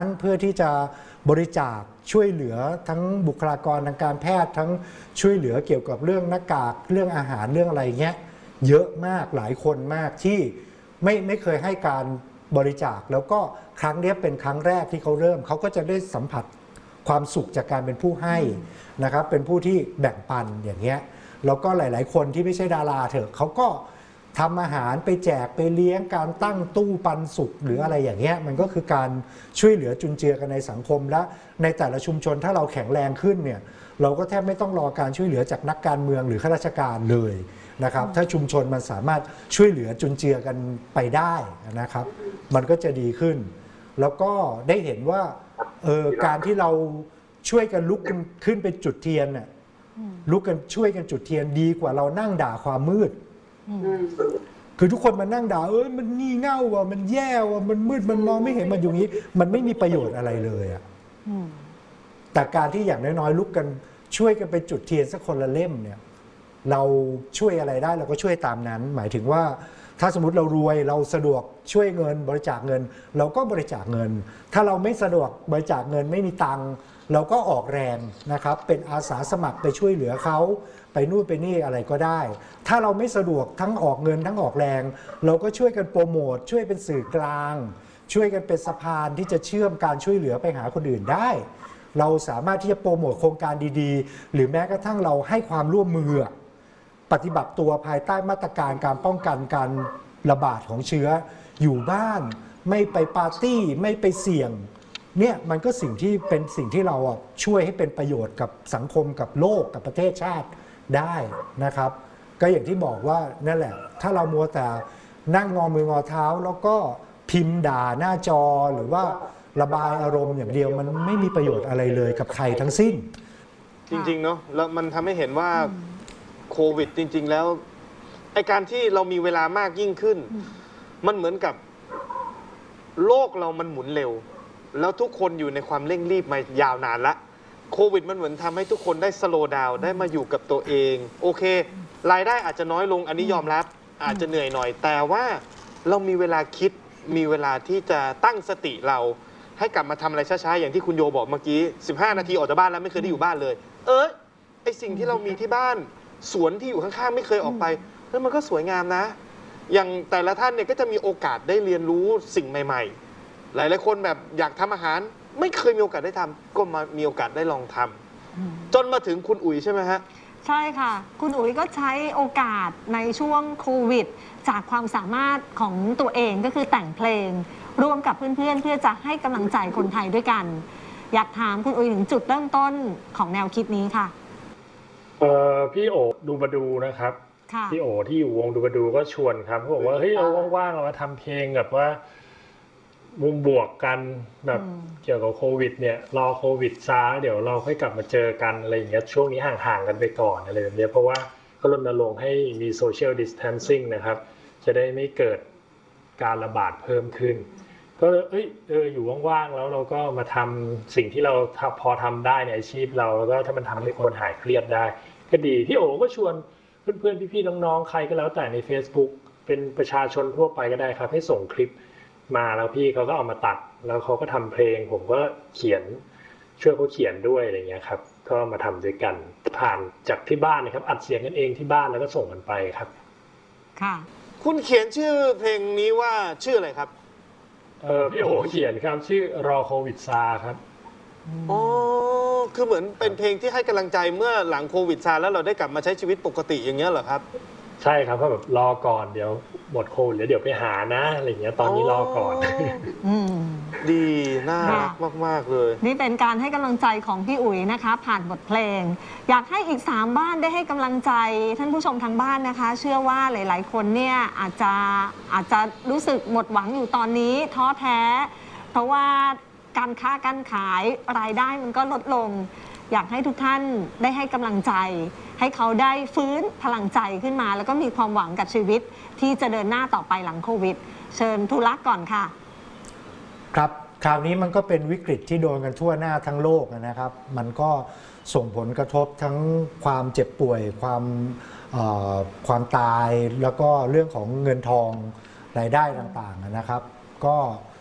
เพื่อที่จะบริจาคช่วยเหลือทั้งบุคลากรทางการแพทย์ทั้งช่วยเหลือเกี่ยวกับเรื่องหน้ากากเรื่องอาหารเรื่องอะไรเงี้ยเยอะมากหลายคนมากที่ไม่เคยให้การบริจาคแล้วก็ครั้งนี้เป็นครั้งแรกที่เขาเริ่มเขาก็จะได้สัมผัสความสุขจากการเป็นผู้ให้นะครับเป็นผู้ที่แบ่งปันอย่างเงี้ยแล้วก็หลายๆคนที่ไม่ใช่ดาราเถอะเขาก็ทำอาหารไปแจกไปเลี้ยงการตั้งตู้ปันสุขหรืออะไรอย่างเงี้ยมันก็คือการช่วยเหลือจุนเจือกันในสังคมและในแต่ละชุมชนถ้าเราแข็งแรงขึ้นเนี่ยเราก็แทบไม่ต้องรอการช่วยเหลือจากนักการเมืองหรือข้าราชการเลยนะครับถ้าชุมชนมันสามารถช่วยเหลือจุนเจือกันไปได้นะครับมันก็จะดีขึ้นแล้วก็ได้เห็นว่าการที่เราช่วยกันลุกขึ้นไปจุดเทียนน่ะลุกกันช่วยกันจุดเทียนดีกว่าเรานั่งด่าความมืดคือทุกคนมานั่งด่ามันงี่เง่าว่ะมันแย่ว่ะมันมืดมันมองไม่เห็นมันอยู่นี้มันไม่มีประโยชน์อะไรเลยอ่ะแต่การที่อย่างน้อยๆลุกกันช่วยกันไปจุดเทียนสักคนละเล่มเนี่ยเราช่วยอะไรได้เราก็ช่วยตามนั้นหมายถึงว่าถ้าสมมติเรารวยเราสะดวกช่วยเงินบริจาคเงินเราก็บริจาคเงินถ้าเราไม่สะดวกบริจาคเงินไม่มีตังค์เราก็ออกแรงนะครับเป็นอาสาสมัครไปช่วยเหลือเขาไปนู่นไปนี่อะไรก็ได้ถ้าเราไม่สะดวกทั้งออกเงินทั้งออกแรงเราก็ช่วยกันโปรโมทช่วยเป็นสื่อกลางช่วยกันเป็นสะพานที่จะเชื่อมการช่วยเหลือไปหาคนอื่นได้เราสามารถที่จะโปรโมทโครงการดีๆหรือแม้กระทั่งเราให้ความร่วมมือปฏิบัติตัวภายใต้มาตรการการป้องกันการระบาดของเชื้ออยู่บ้านไม่ไปปาร์ตี้ไม่ไปเสี่ยงเนี่ยมันก็สิ่งที่เป็นสิ่งที่เราช่วยให้เป็นประโยชน์กับสังคมกับโลกกับประเทศชาติได้นะครับก็อย่างที่บอกว่านั่นแหละถ้าเรามัวแต่นั่งงอมืองอเท้าแล้วก็พิมพ์ด่าหน้าจอหรือว่าระบายอารมณ์อย่างเดียวมันไม่มีประโยชน์อะไรเลยกับใครทั้งสิ้นจริงๆเนาะแล้วมันทำให้เห็นว่าโควิดจริงๆแล้วไอการที่เรามีเวลามากยิ่งขึ้นมันเหมือนกับโลกเรามันหมุนเร็วแล้วทุกคนอยู่ในความเร่งรีบมายาวนานละโควิดมันเหมือนทำให้ทุกคนได้สโลว์ดาวน์ได้มาอยู่กับตัวเองโอเครายได้อาจจะน้อยลงอันนี้ยอมรับอาจจะเหนื่อยหน่อยแต่ว่าเรามีเวลาคิดมีเวลาที่จะตั้งสติเราให้กลับมาทำอะไรช้าๆอย่างที่คุณโยบอกเมื่อกี้15 นาทีออกจากบ้านแล้วไม่เคยได้อยู่บ้านเลยไอสิ่งที่เรามีที่บ้านสวนที่อยู่ข้างๆไม่เคยออกไปแล้วมันก็สวยงามนะอย่างแต่ละท่านเนี่ยก็จะมีโอกาสได้เรียนรู้สิ่งใหม่ๆหลายๆคนแบบอยากทำอาหารไม่เคยมีโอกาสได้ทำก็มามีโอกาสได้ลองทำจนมาถึงคุณอุ๋ยใช่ไหมฮะใช่ค่ะคุณอุ๋ยก็ใช้โอกาสในช่วงโควิดจากความสามารถของตัวเองก็คือแต่งเพลงร่วมกับเพื่อนๆเพื่อจะให้กำลังใจคนไทยด้วยกันอยากถามคุณอุ๋ยถึงจุดเริ่มต้นของแนวคิดนี้ค่ะพี่โอดูบาดูนะครับพี่โอที่อยู่วงดูบาดูก็ชวนครับเขาบอกว่าเฮ้ยเราว่างๆเรามาทำเพลงแบบว่ามุมบวกกันแบบเกี่ยวกับโควิดเนี่ยรอโควิดซาเดี๋ยวเราค่อยกลับมาเจอกันอะไรอย่างเงี้ยช่วงนี้ห่างๆกันไปก่อนอะไรแบบนี้เพราะว่าเขารณรงค์ให้มีโซเชียลดิสแทนซิ่งนะครับจะได้ไม่เกิดการระบาดเพิ่มขึ้นก็อยู่ว่างๆแล้วเราก็มาทำสิ่งที่เราพอทำได้ในอาชีพเราแล้วก็ถ้ามันทำให้คนหายเครียดได้ก็ดีพี่โอก็ชวนเพื่อนๆพี่ๆน้องๆใครก็แล้วแต่ใน Facebook เป็นประชาชนทั่วไปก็ได้ครับให้ส่งคลิปมาแล้วพี่เขาก็เอามาตัดแล้วเขาก็ทำเพลงผมก็เขียนช่วยเขาเขียนด้วยอะไรเงี้ยครับก็มาทำด้วยกันผ่านจากที่บ้านนะครับอัดเสียงกันเองที่บ้านแล้วก็ส่งกันไปครับค่ะคุณเขียนชื่อเพลงนี้ว่าชื่ออะไรครับพี่โอเขียนครับชื่อรอโควิดซาครับอ๋อคือเหมือนเป็นเพลงที่ให้กำลังใจเมื่อหลังโควิดซาแล้วเราได้กลับมาใช้ชีวิตปกติอย่างเงี้ยเหรอครับใช่ครับเพราะแบบรอก่อนเดี๋ยวหมดโควิดแล้วเดี๋ยวไปหานะอะไรอย่างเงี้ยตอนนี้รอก่อนดีน่ารักมากๆเลยนี่เป็นการให้กำลังใจของพี่อุ๋ยนะคะผ่านบทเพลงอยากให้อีก3บ้านได้ให้กำลังใจท่านผู้ชมทางบ้านนะคะเชื่อว่าหลายๆคนเนี่ยอาจจะรู้สึกหมดหวังอยู่ตอนนี้ท้อแท้เพราะว่าการค้าการขายรายได้มันก็ลดลงอยากให้ทุกท่านได้ให้กำลังใจให้เขาได้ฟื้นพลังใจขึ้นมาแล้วก็มีความหวังกับชีวิตที่จะเดินหน้าต่อไปหลังโควิดเชิญธุระก่อนค่ะครับคราวนี้มันก็เป็นวิกฤตที่โดนกันทั่วหน้าทั้งโลกนะครับมันก็ส่งผลกระทบทั้งความเจ็บป่วยความตายแล้วก็เรื่องของเงินทองรายได้ต่างๆนะครับก็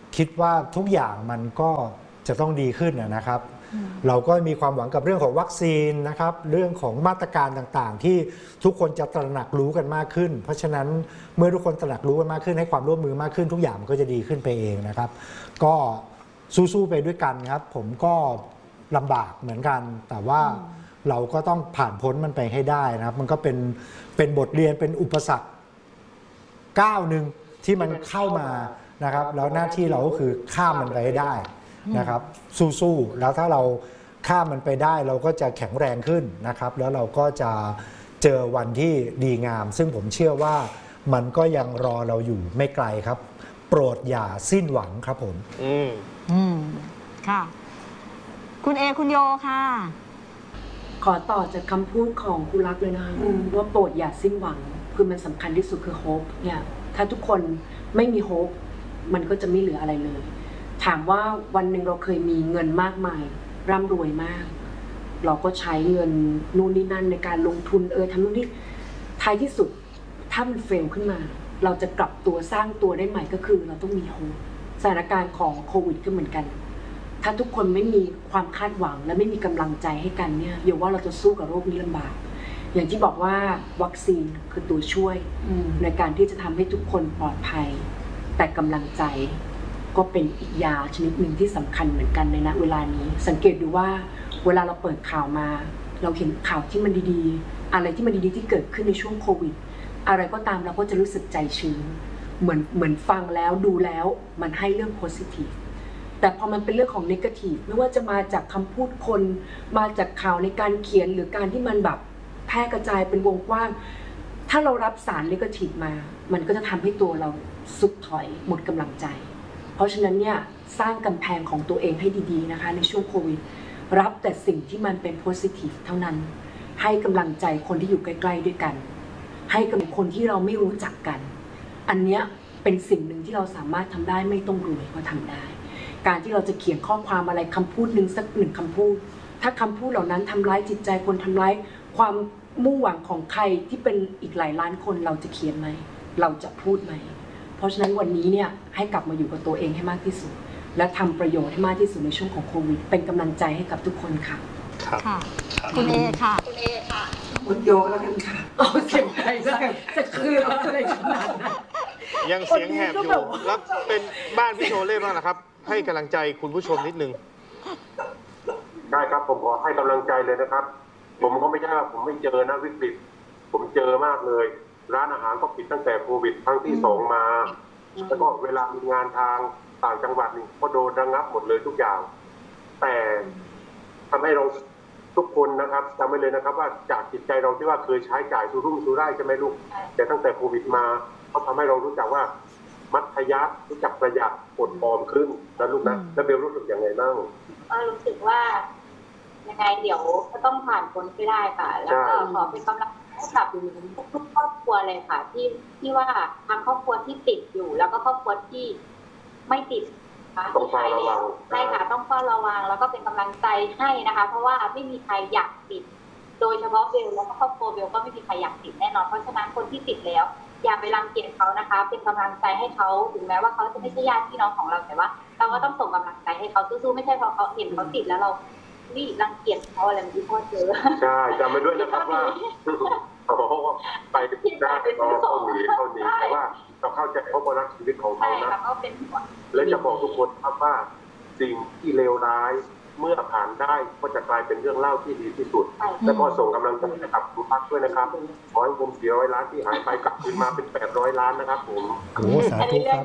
คิดว่าทุกอย่างมันก็จะต้องดีขึ้นนะครับเราก็มีความหวังกับเรื่องของวัคซีนนะครับเรื่องของมาตรการต่างๆที่ทุกคนจะตระหนักรู้กันมากขึ้นเพราะฉะนั้นเมื่อทุกคนตระหนักรู้กันมากขึ้นให้ความร่วมมือมากขึ้นทุกอย่างมันก็จะดีขึ้นไปเองนะครับก็สู้ๆไปด้วยกันครับผมก็ลำบากเหมือนกันแต่ว่าเราก็ต้องผ่านพ้นมันไปให้ได้นะครับมันก็เป็นบทเรียนเป็นอุปสรรคก้าวหนึ่งที่มันเข้ามานะครับแล้วหน้าที่เราก็คือข้ามมันไปให้ได้นะครับสู้ๆแล้วถ้าเราข้ามมันไปได้เราก็จะแข็งแรงขึ้นนะครับแล้วเราก็จะเจอวันที่ดีงามซึ่งผมเชื่อว่ามันก็ยังรอเราอยู่ไม่ไกลครับ โปรดอย่าสิ้นหวังครับผมค่ะคุณเอคุณโยค่ะขอต่อจากคำพูดของคุณรักเลยนะคะว่าโปรดอย่าสิ้นหวังคือมันสำคัญที่สุดคือโฮปเนี่ยถ้าทุกคนไม่มีโฮปมันก็จะไม่เหลืออะไรเลยถามว่าวันหนึ่งเราเคยมีเงินมากมายร่ำรวยมากเราก็ใช้เงินนู่นนี่นั่นในการลงทุนทำนู่นนี่ท้ายที่สุดถ้ามันเฟลขึ้นมาเราจะกลับตัวสร้างตัวได้ใหม่ก็คือเราต้องมีโฮปสถานการณ์ของโควิดก็เหมือนกันถ้าทุกคนไม่มีความคาดหวังและไม่มีกำลังใจให้กันเนี่ยเดี๋ยวว่าเราจะสู้กับโรคนี้ลำบากอย่างที่บอกว่าวัคซีนคือตัวช่วยในการที่จะทำให้ทุกคนปลอดภัยแต่กำลังใจก็เป็นอีกยาชนิดหนึ่งที่สำคัญเหมือนกันในณเวลานี้สังเกตดูว่าเวลาเราเปิดข่าวมาเราเห็นข่าวที่มันดีๆอะไรที่มันดีๆที่เกิดขึ้นในช่วงโควิดอะไรก็ตามเราก็จะรู้สึกใจชื้นเหมือนฟังแล้วดูแล้วมันให้เรื่องโพสิทีฟแต่พอมันเป็นเรื่องของเนกาทีฟไม่ว่าจะมาจากคำพูดคนมาจากข่าวในการเขียนหรือการที่มันแบบแพร่กระจายเป็นวงกว้างถ้าเรารับสารเนกาทีฟมามันก็จะทำให้ตัวเราสุดถอยหมดกำลังใจเพราะฉะนั้นเนี่ยสร้างกำแพงของตัวเองให้ดีๆนะคะในช่วงโควิดรับแต่สิ่งที่มันเป็นโพสิทีฟเท่านั้นให้กำลังใจคนที่อยู่ใกล้ๆด้วยกันให้กับคนที่เราไม่รู้จักกันอันเนี้ยเป็นสิ่งหนึ่งที่เราสามารถทำได้ไม่ต้องรวยก็ทำได้การที่เราจะเขียนข้อความอะไรคำพูดหนึ่งสักหนึ่งคำพูดถ้าคำพูดเหล่านั้นทำร้ายจิตใจคนทำร้ายความมุ่งหวังของใครที่เป็นอีกหลายล้านคนเราจะเขียนไหมเราจะพูดไหมเพราะฉะนั้นวันนี้เนี่ยให้กลับมาอยู่กับตัวเองให้มากที่สุดและทำประโยชน์ให้มากที่สุดในช่วงของโควิดเป็นกำลังใจให้กับทุกคนค่ะค่ะคุณเอค่ะคุณโยแล้วกันค่ะเอาเสียงใครจะคืออะไรขนาดนั้นยังเสียงแหบอยู่แล้วเป็นบ้านพี่โชเล่บ้างนะครับให้กำลังใจคุณผู้ชมนิดนึงได้ครับผมขอให้กำลังใจเลยนะครับผมก็ไม่ใช่ว่าผมไม่เจอนะวิกฤตผมเจอมากเลยร้านอาหารก็ปิดตั้งแต่โควิดครั้งที่2มาแล้วก็เวลามีงานทางต่างจังหวัดนี่ก็โดนระงับหมดเลยทุกอย่างแต่ทำให้เราทุกคนนะครับจำไว้เลยนะครับว่าจากจิตใจเราที่ว่าเคยใช้จ่ายสุรุ่มสุร่ายใช่ไหมลูกแต่ตั้งแต่โควิดมาเขาทำให้เรารู้จักว่ามัธยัสถ์รู้จักประหยัดอดออมขึ้นนะลูกนะแล้วเบลรู้สึกยังไงบ้างรู้สึกว่ายังไงเดี๋ยวก็ต้องผ่านพ้นไปได้ค่ะแล้วก็ขอเป็นกำลังให้กับทุกครอบครัวเลยค่ะที่ว่าทั้งครอบครัวที่ติดอยู่แล้วก็ครอบครัวที่ไม่ติดต้องเฝ้าระวังใช่ค่ะต้องเฝ้าระวังแล้วก็เป็นกำลังใจให้นะคะเพราะว่าไม่มีใครอยากติดโดยเฉพาะเบลแล้วก็ครอบครัวเบลก็ไม่มีใครอยากติดแน่นอนเพราะฉะนั้นคนที่ติดแล้วอย่าไปรังเกียจเขานะคะเป็นกำลังใจให้เขาถึงแม้ว่าเขาจะไม่ใช่ญาติพี่น้องของเราแต่ว่าเราก็ต้องส่งกำลังใจให้เขาสู้ๆไม่ใช่พอเขาเห็นเขาติดแล้วเรารังเกียจเขาอะไรที่พ่อเจอใช่จำไปด้วยนะครับว่าไปได้เขาหนีแต่ว่าเราเข้าใจเขาก็รักชีวิตของเขานะและจะบอกทุกคนครับว่าสิ่งที่เลวร้ายเมื่อผ่านได้ก็จะกลายเป็นเรื่องเล่าที่ดีที่สุดและก็ส่งกำลังใจให้กับทุกท่านด้วยนะครับขอให้ผม400 ล้านที่หายไปกลับคืนมาเป็น800 ล้านนะครับผมโอ้สาธุครับ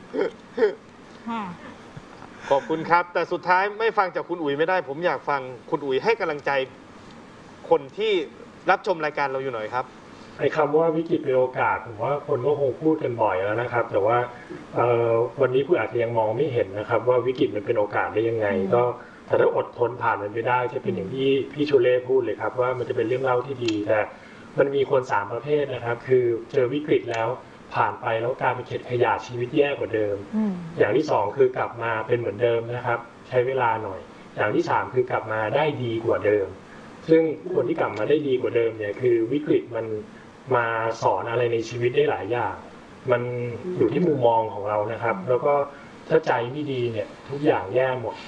ขอบคุณครับแต่สุดท้ายไม่ฟังจากคุณอุ๋ยไม่ได้ผมอยากฟังคุณอุ๋ยให้กำลังใจคนที่รับชมรายการเราอยู่หน่อยครับไอ้คำว่าวิกฤตเป็นโอกาสผมว่าคนก็คงพูดกันบ่อยแล้วนะครับแต่ว่าวันนี้ผู้อาจจะยังมองไม่เห็นนะครับว่าวิกฤตมันเป็นโอกาสได้ยังไงก็ถ้าอดทนผ่านมันไปได้จะเป็นอย่างที่พี่ชูเล่พูดเลยครับว่ามันจะเป็นเรื่องเล่าที่ดีแต่มันมีคน3ประเภทนะครับคือเจอวิกฤตแล้วผ่านไปแล้วการเป็นเข็ดขยาดชีวิตแย่กว่าเดิมอย่างที่2คือกลับมาเป็นเหมือนเดิมนะครับใช้เวลาหน่อยอย่างที่3คือกลับมาได้ดีกว่าเดิมซึ่งคนที่กลับมาได้ดีกว่าเดิมเนี่ยคือวิกฤตมันมาสอนอะไรในชีวิตได้หลายอย่างมันอยู่ที่มุมมองของเรานะครับแล้วก็ถ้าใจไม่ดีเนี่ยทุกอย่างแย่หมด